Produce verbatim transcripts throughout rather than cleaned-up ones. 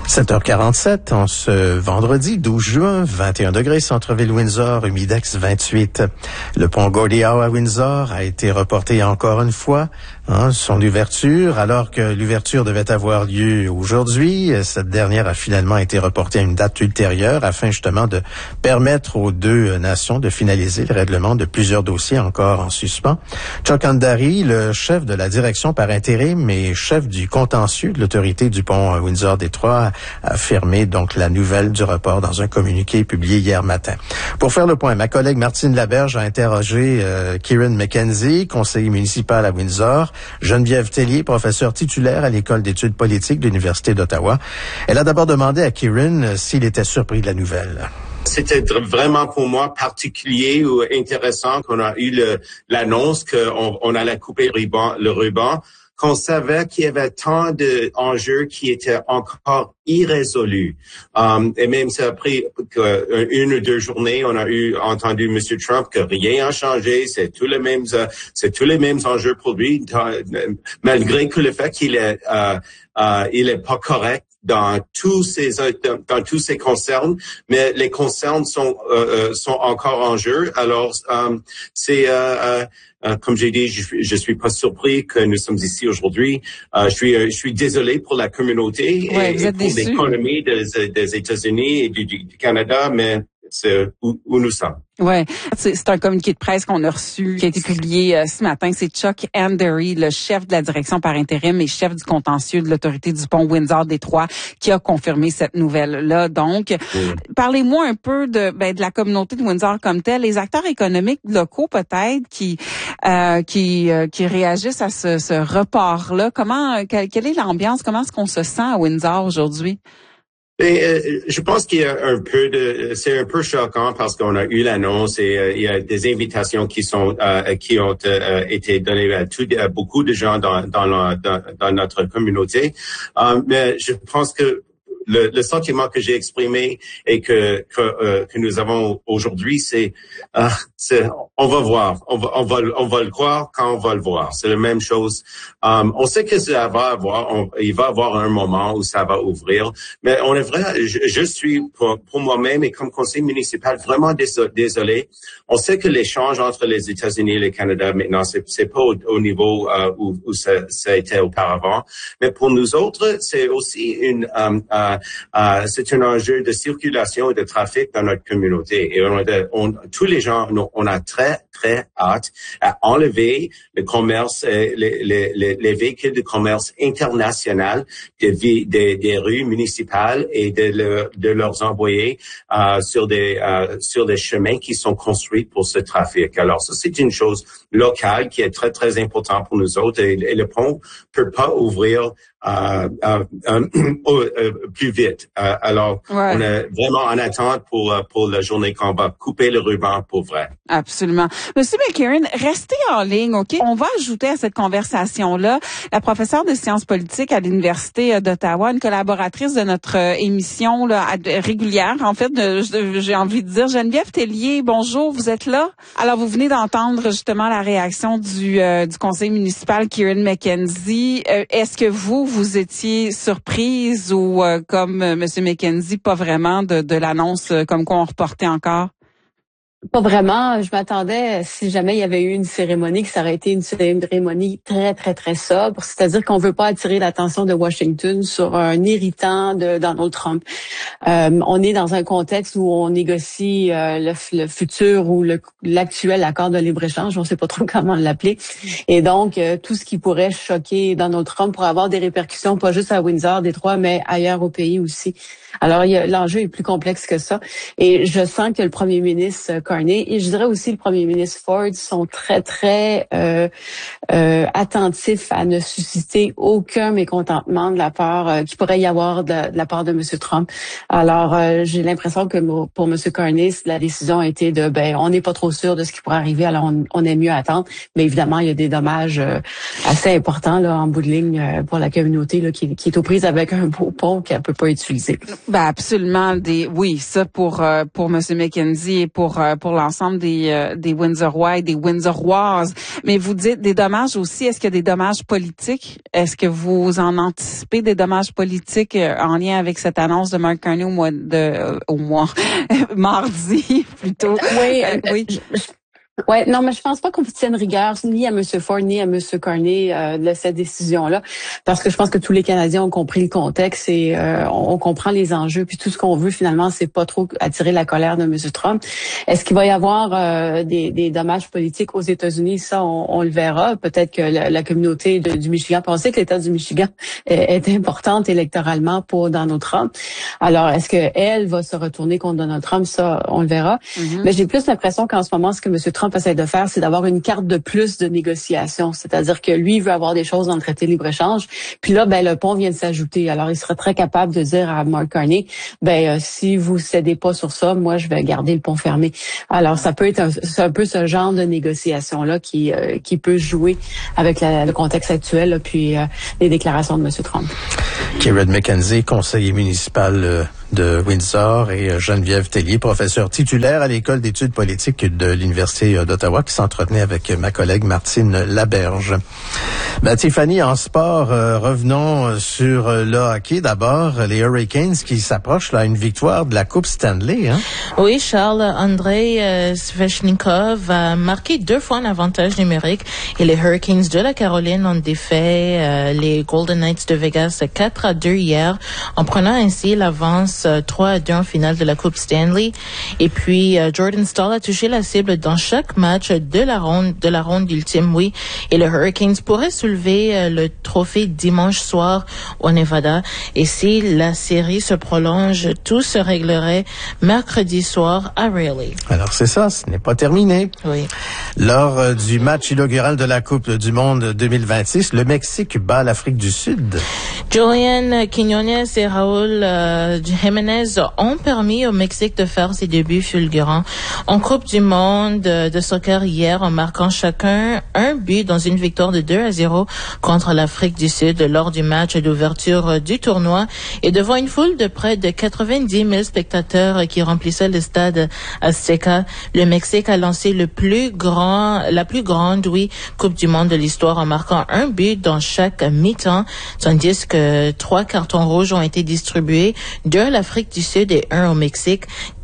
sept heures quarante-sept, en ce vendredi douze juin, vingt et un degrés, centre-ville Windsor, humidex vingt-huit. Le pont Gordie Howe à Windsor a été reporté encore une fois, hein, son ouverture, alors que l'ouverture devait avoir lieu aujourd'hui. Cette dernière a finalement été reportée à une date ultérieure afin justement de permettre aux deux nations de finaliser le règlement de plusieurs dossiers encore en suspens. Chuck Andary, le chef de la direction par intérim et chef du contentieux de l'autorité du pont Windsor-Détroit, a affirmé donc la nouvelle du report dans un communiqué publié hier matin. Pour faire le point, ma collègue Martine Laberge a interrogé euh, Kieran McKenzie, conseiller municipal à Windsor, Geneviève Tellier, professeure titulaire à l'École d'études politiques de l'Université d'Ottawa. Elle a d'abord demandé à Kieran s'il était surpris de la nouvelle. C'était vraiment pour moi particulier ou intéressant qu'on a eu le, l'annonce qu'on on allait couper le ruban, le ruban, qu'on savait qu'il y avait tant d'enjeux qui étaient encore irrésolus. Um, et même ça a pris que, une ou deux journées, on a eu entendu M. Trump que rien n'a changé, c'est tous les mêmes, uh, c'est tous les mêmes enjeux pour lui, malgré que le fait qu'il est, uh, uh, il est pas correct dans tous ces dans, dans tous ces concerns, mais les concerns sont euh, sont encore en jeu. Alors um, c'est euh, euh, comme j'ai dit, je, je suis pas surpris que nous sommes ici aujourd'hui. Euh, je suis je suis désolé pour la communauté ouais, et, et pour déçu. l'économie des, des États-Unis et du, du, du Canada, mais c'est où, où nous sommes. Ouais, c'est, c'est un communiqué de presse qu'on a reçu, qui a été publié euh, ce matin. C'est Chuck Andary, le chef de la direction par intérim et chef du contentieux de l'autorité du pont Windsor-Détroit, qui a confirmé cette nouvelle-là. Donc, mmh. parlez-moi un peu de, ben, de la communauté de Windsor comme telle, les acteurs économiques locaux peut-être qui euh, qui euh, qui réagissent à ce, ce report-là. Comment, quelle, quelle est l'ambiance? Comment est-ce qu'on se sent à Windsor aujourd'hui? Mais, euh, je pense qu'il y a un peu de, c'est un peu choquant parce qu'on a eu l'annonce et euh, il y a des invitations qui sont euh, qui ont euh, été données à, tout, à beaucoup de gens dans dans, la, dans, dans notre communauté. Euh, mais je pense que le, le sentiment que j'ai exprimé et que que, euh, que nous avons aujourd'hui, c'est, euh, c'est on va voir, on va on va on va le croire quand on va le voir. C'est la même chose. Um, on sait que ça va avoir, on, il va avoir un moment où ça va ouvrir, mais on est vrai. Je, je suis pour, pour moi-même et comme conseiller municipal vraiment désolé. On sait que l'échange entre les États-Unis et le Canada maintenant, c'est c'est pas au, au niveau euh, où, où ça, ça a été auparavant, mais pour nous autres, c'est aussi une um, uh, Uh, c'est un enjeu de circulation et de trafic dans notre communauté. Et on, on, tous les gens, on, on a très, très hâte à enlever le commerce, les, les, les, les véhicules de commerce international des, des, des rues municipales et de, le, de leurs envoyer uh, sur des uh, sur des chemins qui sont construits pour ce trafic. Alors ça, c'est une chose locale qui est très, très importante pour nous autres. Et, et le pont peut pas ouvrir Euh, euh, euh, euh, plus vite. Euh, alors, ouais. On est vraiment en attente pour pour la journée qu'on va couper le ruban pour vrai. Absolument. Monsieur McKieran, restez en ligne, OK? On va ajouter à cette conversation-là la professeure de sciences politiques à l'Université d'Ottawa, une collaboratrice de notre émission là, régulière. En fait, j'ai envie de dire, Geneviève Tellier, bonjour, vous êtes là? Alors, vous venez d'entendre justement la réaction du, euh, du conseil municipal Kieran McKenzie. Euh, est-ce que vous, vous étiez surprise ou euh, comme euh, M. McKenzie, pas vraiment de, de l'annonce euh, comme quoi on reportait encore? Pas vraiment. Je m'attendais, si jamais il y avait eu une cérémonie, que ça aurait été une cérémonie très, très, très sobre. C'est-à-dire qu'on veut pas attirer l'attention de Washington sur un irritant de Donald Trump. Euh, on est dans un contexte où on négocie euh, le, le futur ou le, l'actuel accord de libre-échange. On sait pas trop comment l'appeler. Et donc, euh, tout ce qui pourrait choquer Donald Trump pourrait avoir des répercussions, pas juste à Windsor, Détroit, mais ailleurs au pays aussi. Alors, il y a, l'enjeu est plus complexe que ça. Et je sens que le premier ministre Carney et je dirais aussi le premier ministre Ford sont très, très euh, euh, attentifs à ne susciter aucun mécontentement de la part euh, qu'il pourrait y avoir de, de la part de M. Trump. Alors, euh, j'ai l'impression que pour M. Carney, la décision a été de, ben, on n'est pas trop sûr de ce qui pourrait arriver, alors on, on est mieux attendre. Mais évidemment, il y a des dommages euh, assez importants là en bout de ligne euh, pour la communauté là, qui, qui est aux prises avec un beau pont qu'elle peut pas utiliser. Ben absolument des oui ça pour euh, pour M. McKenzie et pour euh, pour l'ensemble des euh, des Windsorrois et des Windsoroises. Mais vous dites des dommages aussi. Est-ce qu'il y a des dommages politiques? Est-ce que vous en anticipez des dommages politiques euh, en lien avec cette annonce de Mark Carney au mois de euh, au mois mardi plutôt? Oui, euh, oui. Je, je, Ouais, non, mais je pense pas qu'on tienne rigueur ni à M. Ford ni à M. Carney euh, de cette décision-là, parce que je pense que tous les Canadiens ont compris le contexte et euh, on, on comprend les enjeux. Puis tout ce qu'on veut finalement, c'est pas trop attirer la colère de M. Trump. Est-ce qu'il va y avoir euh, des, des dommages politiques aux États-Unis? Ça, on, on le verra. Peut-être que la, la communauté de, du Michigan, on sait que l'État du Michigan est, est importante électoralement pour Donald Trump. Alors, est-ce que elle va se retourner contre Donald Trump? Ça, on le verra. Mm-hmm. Mais j'ai plus l'impression qu'en ce moment, ce que M. Trump essaie de faire, c'est d'avoir une carte de plus de négociation. C'est-à-dire que lui, il veut avoir des choses dans le traité de libre-échange. Puis là, ben, le pont vient de s'ajouter. Alors, il serait très capable de dire à Mark Carney, ben, euh, si vous cédez pas sur ça, moi, je vais garder le pont fermé. Alors, ça peut être un, c'est un peu ce genre de négociation-là qui, euh, qui peut jouer avec la, le contexte actuel, là, puis euh, les déclarations de M. Trump. Kieran McKenzie, conseiller municipal euh, de Windsor, et Geneviève Tellier, professeure titulaire à l'École d'études politiques de l'Université d'Ottawa, qui s'entretenait avec ma collègue Martine Laberge. Ben, Tiffany, en sport, euh, revenons sur le hockey. D'abord, les Hurricanes qui s'approchent là à une victoire de la Coupe Stanley. Hein? Oui, Charles, Andrei euh, Svechnikov a marqué deux fois un avantage numérique et les Hurricanes de la Caroline ont défait euh, les Golden Knights de Vegas quatre à deux hier, en prenant ainsi l'avance trois à deux en finale de la Coupe Stanley. Et puis euh, Jordan Staal a touché la cible dans chaque match de la ronde de la ronde ultime, oui. Et les Hurricanes pourraient soulever euh, le trophée dimanche soir au Nevada. Et si la série se prolonge, tout se réglerait mercredi soir à Raleigh. Alors c'est ça, ce n'est pas terminé. Oui. Lors euh, du match inaugural de la Coupe du Monde deux mille vingt-six, le Mexique bat l'Afrique du Sud. Julian Quiñones et Raúl euh, Jiménez ont permis au Mexique de faire ses débuts fulgurants en Coupe du Monde de soccer hier, en marquant chacun un but dans une victoire de deux à zéro contre l'Afrique du Sud lors du match d'ouverture du tournoi, et devant une foule de près de quatre-vingt-dix mille spectateurs qui remplissaient le stade Azteca. Le Mexique a lancé le plus grand, la plus grande, oui, Coupe du Monde de l'histoire en marquant un but dans chaque mi-temps, tandis que trois cartons rouges ont été distribués, deux à l'Afrique du Sud et un au Mexique.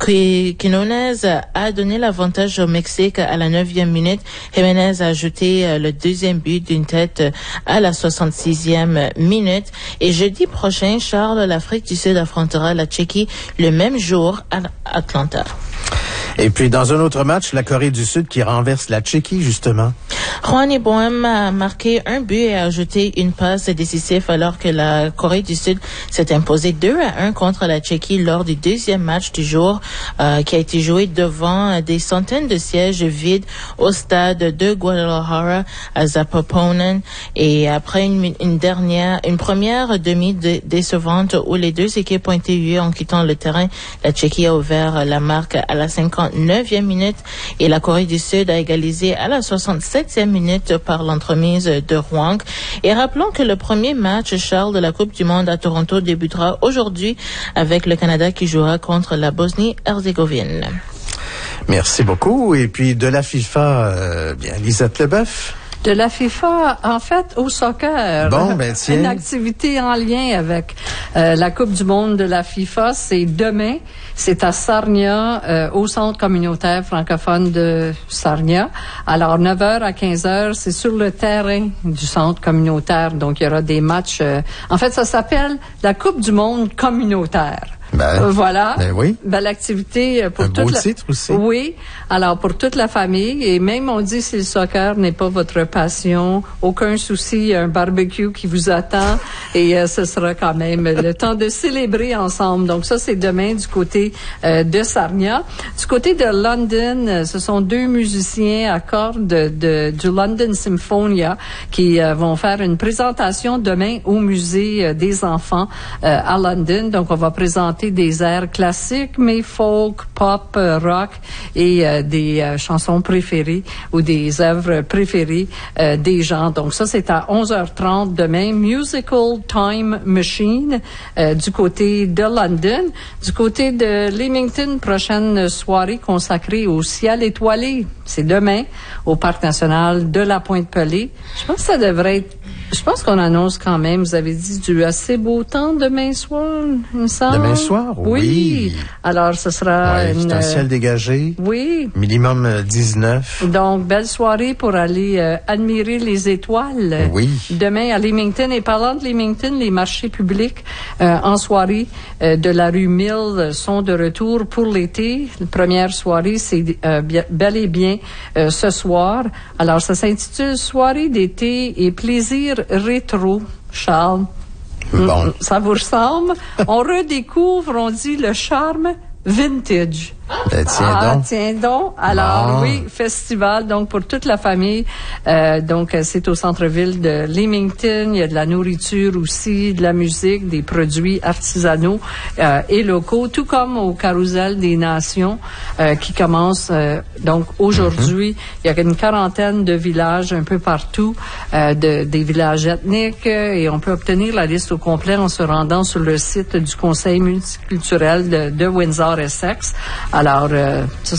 Quiñones a donné l'avantage au Mexique à la neuvième minute. Jiménez a ajouté le deuxième but d'une tête à la soixante-sixième minute. Et jeudi prochain, Charles, l'Afrique du Sud affrontera la Tchéquie le même jour à Atlanta. Et puis, dans un autre match, la Corée du Sud qui renverse la Tchéquie, justement. Juan Boehm a marqué un but et a ajouté une passe décisive alors que la Corée du Sud s'est imposée deux à un contre la Tchéquie lors du deuxième match du jour, euh, qui a été joué devant des centaines de sièges vides au stade de Guadalajara à Zapopan. Et après une, une dernière, une première demi de, décevante où les deux équipes ont été huées en quittant le terrain, la Tchéquie a ouvert la marque à la cinquante-neuvième minute et la Corée du Sud a égalisé à la soixante-septième minute par l'entremise de Hwang. Et rappelons que le premier match, Charles, de la Coupe du Monde à Toronto débutera aujourd'hui avec le Canada qui jouera contre la Bosnie-Herzégovine. Merci beaucoup. Et puis de la FIFA, euh, bien, Lisette Leboeuf. De la FIFA, en fait, au soccer. Bon, ben tiens. Une activité en lien avec euh, la Coupe du Monde de la FIFA, c'est demain. C'est à Sarnia, euh, au centre communautaire francophone de Sarnia. Alors, neuf heures à quinze heures, c'est sur le terrain du centre communautaire. Donc, il y aura des matchs. Euh, en fait, ça s'appelle la Coupe du Monde communautaire. Ben, euh, voilà. Ben oui. Belle activité pour Un toute beau la... titre aussi. Oui. Alors, pour toute la famille. Et même, on dit, si le soccer n'est pas votre passion, aucun souci, un barbecue qui vous attend. Et euh, ce sera quand même le temps de célébrer ensemble. Donc, ça, c'est demain du côté euh, de Sarnia. Du côté de London, euh, ce sont deux musiciens à cordes de, de, du London Symphonia qui euh, vont faire une présentation demain au musée euh, des enfants euh, à London. Donc, on va présenter chanter des airs classiques, mais folk, pop, euh, rock et euh, des euh, chansons préférées ou des œuvres préférées euh, des gens. Donc ça, c'est à onze heures trente demain. Musical Time Machine euh, du côté de London. Du côté de Leamington, prochaine soirée consacrée au ciel étoilé. C'est demain au Parc national de la Pointe-Pelée. Je pense que ça devrait être... Je pense qu'on annonce quand même, vous avez dit, du assez beau temps demain soir, il me semble. Demain soir, oui. Oui. Alors, ce sera ouais, une... C'est un ciel dégagé. Oui. Minimum euh, dix-neuf. Donc, belle soirée pour aller euh, admirer les étoiles. Oui. Demain à Leamington. Et parlant de Leamington, les marchés publics euh, en soirée euh, de la rue Mill sont de retour pour l'été. La première soirée, c'est euh, bien, bel et bien euh, ce soir. Alors, ça s'intitule Soirée d'été et plaisir rétro, Charles. Bon. Ça vous ressemble? On redécouvre, on dit, le charme vintage. Ben, tiens ah, donc. tiens donc. Alors, bon. oui, festival, donc, pour toute la famille. Euh, donc, c'est au centre-ville de Leamington. Il y a de la nourriture aussi, de la musique, des produits artisanaux euh, et locaux, tout comme au Carrousel des Nations euh, qui commence, euh, donc, aujourd'hui. Mm-hmm. Il y a une quarantaine de villages un peu partout, euh, de, des villages ethniques, et on peut obtenir la liste au complet en se rendant sur le site du Conseil multiculturel de, de Windsor-Essex. Alors, euh, ça,